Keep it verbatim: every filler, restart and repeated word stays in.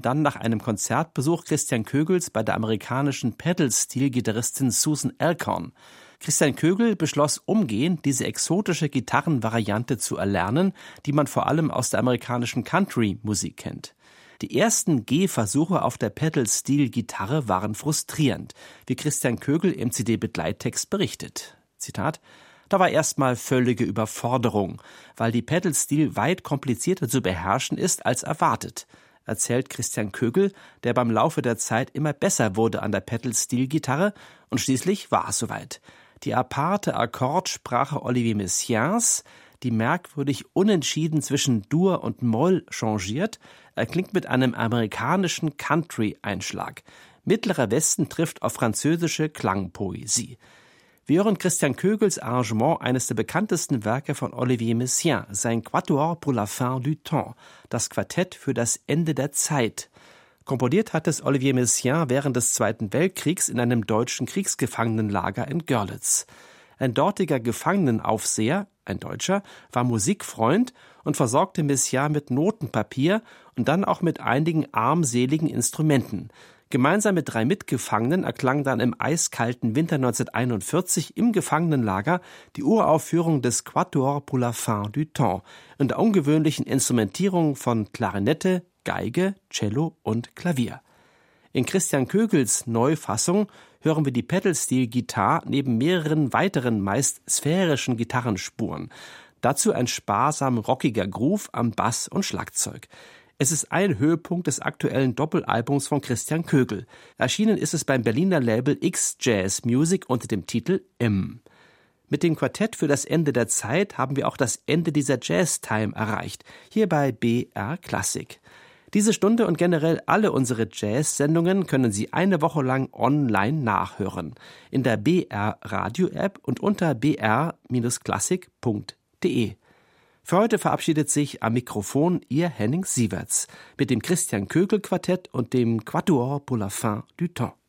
dann nach einem Konzertbesuch Christian Kögels bei der amerikanischen Pedal-Steel-Gitarristin Susan Alcorn. Christian Kögel beschloss umgehend, diese exotische Gitarrenvariante zu erlernen, die man vor allem aus der amerikanischen Country-Musik kennt. Die ersten Gehversuche auf der Pedal-Steel-Gitarre waren frustrierend, wie Christian Kögel im C D-Begleittext berichtet. Zitat: Da war erstmal völlige Überforderung, weil die Pedal-Steel weit komplizierter zu beherrschen ist als erwartet, erzählt Christian Kögel, der beim Laufe der Zeit immer besser wurde an der Pedal-Steel-Gitarre, und schließlich war es soweit. Die aparte Akkordsprache Olivier Messiaens, die merkwürdig unentschieden zwischen Dur und Moll changiert, erklingt mit einem amerikanischen Country-Einschlag. Mittlerer Westen trifft auf französische Klangpoesie. Wir hören Christian Kögels Arrangement eines der bekanntesten Werke von Olivier Messiaen, sein Quatuor pour la fin du temps, das Quartett für das Ende der Zeit. Komponiert hat es Olivier Messiaen während des Zweiten Weltkriegs in einem deutschen Kriegsgefangenenlager in Görlitz. Ein dortiger Gefangenenaufseher, ein Deutscher, war Musikfreund und versorgte Messiaen mit Notenpapier und dann auch mit einigen armseligen Instrumenten. Gemeinsam mit drei Mitgefangenen erklang dann im eiskalten Winter neunzehnhunderteinundvierzig im Gefangenenlager die Uraufführung des Quatuor pour la fin du temps in der ungewöhnlichen Instrumentierung von Klarinette, Geige, Cello und Klavier. In Christian Kögels Neufassung hören wir die Pedal-Steel-Gitarre neben mehreren weiteren, meist sphärischen Gitarrenspuren. Dazu ein sparsam rockiger Groove am Bass und Schlagzeug. Es ist ein Höhepunkt des aktuellen Doppelalbums von Christian Kögel. Erschienen ist es beim Berliner Label X-Jazz Music unter dem Titel M. Mit dem Quartett für das Ende der Zeit haben wir auch das Ende dieser Jazz-Time erreicht, hier bei B R Klassik. Diese Stunde und generell alle unsere Jazz-Sendungen können Sie eine Woche lang online nachhören. In der B R Radio-App und unter b r Bindestrich klassik punkt de. Für heute verabschiedet sich am Mikrofon Ihr Henning Sieverts mit dem Christian Kögel Quartett und dem Quatuor pour la fin du temps.